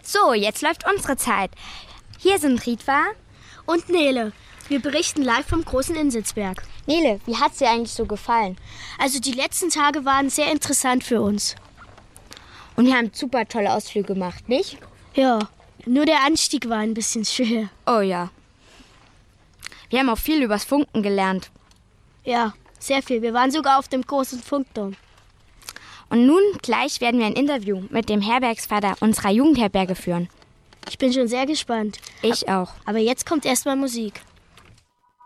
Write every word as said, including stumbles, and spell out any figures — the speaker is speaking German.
So, jetzt läuft unsere Zeit. Hier sind Ritva und Nele. Wir berichten live vom großen Insitzberg. Nele, wie hat's dir eigentlich so gefallen? Also die letzten Tage waren sehr interessant für uns. Und wir haben super tolle Ausflüge gemacht, nicht? Ja, nur der Anstieg war ein bisschen schwer. Oh ja. Wir haben auch viel übers Funken gelernt. Ja, sehr viel. Wir waren sogar auf dem großen Funkturm. Und nun gleich werden wir ein Interview mit dem Herbergsvater unserer Jugendherberge führen. Ich bin schon sehr gespannt. Ich auch. Aber jetzt kommt erstmal Musik.